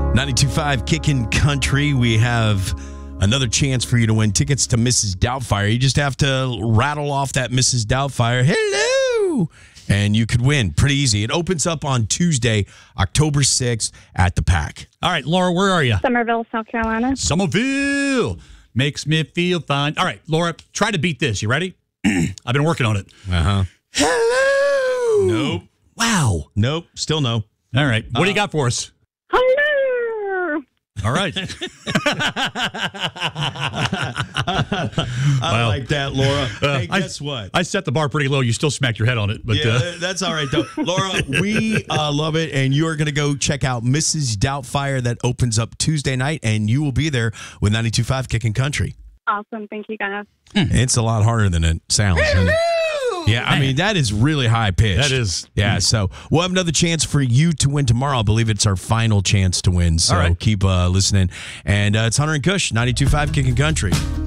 92.5 Kickin' Country. We have another chance for you to win tickets to Mrs. Doubtfire. You just have to rattle off that Mrs. Doubtfire, hello, and you could win. Pretty easy. It opens up on Tuesday, October 6th at the Pack. All right, Laura, where are you? Somerville, South Carolina. Somerville. Makes me feel fine. All right, Laura, try to beat this. You ready? I've been working on it. Uh-huh. Hello. Nope. Wow. Nope. Still no. All right. What do you got for us? Hello. All right. I like that, Laura. Hey, guess what? I set the bar pretty low. You still smacked your head on it. But yeah, that's all right, though. Laura, we love it, and you are going to go check out Mrs. Doubtfire that opens up Tuesday night, and you will be there with 92.5 Kickin' Country. Awesome. Thank you, guys. It's a lot harder than it sounds, isn't it? Yeah, I mean, that is really high pitched. That is. Yeah, so we'll have another chance for you to win tomorrow. I believe it's our final chance to win, so All right. keep listening. And it's Hunter and Kush, 92.5 Kickin' Country.